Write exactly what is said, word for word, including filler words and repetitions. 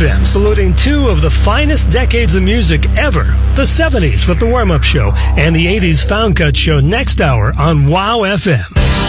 F M, saluting two of the finest decades of music ever, the seventies with the Warm-Up Show and the eighties Found Cut Show next hour on Wow F M.